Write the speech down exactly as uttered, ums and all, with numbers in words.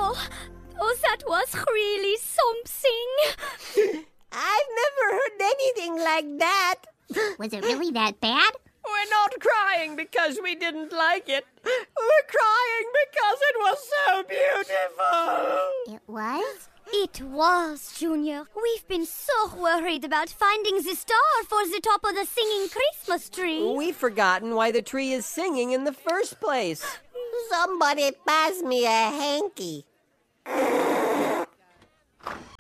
Oh, oh, that was really something. I've never heard anything like that. Was it really that bad? We're not crying because we didn't like it. We're crying because it was so beautiful. It was? It was, Junior. We've been so worried about finding the star for the top of the singing Christmas tree. We've forgotten why the tree is singing in the first place. Somebody pass me a hanky.